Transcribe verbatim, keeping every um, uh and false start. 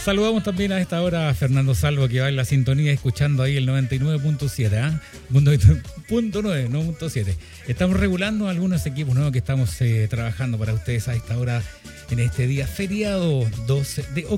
Saludamos también a esta hora a Fernando Salvo, que va en la sintonía escuchando ahí el noventa y nueve punto siete, ¿ah? Punto nueve, no punto siete. Estamos regulando algunos equipos nuevos que estamos eh, trabajando para ustedes a esta hora en este día feriado doce de octubre.